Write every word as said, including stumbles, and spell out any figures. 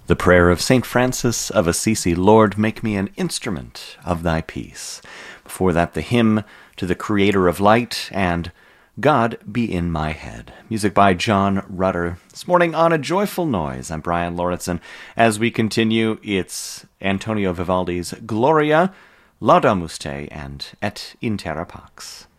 The prayer of Saint Francis of Assisi, Lord, make me an instrument of thy peace. Before that, the hymn to the Creator of Light and God be in my head. Music by John Rutter. This morning on A Joyful Noise, I'm Brian Lauritsen. As we continue, it's Antonio Vivaldi's Gloria, Laudamus Te, and Et in Terra Pax.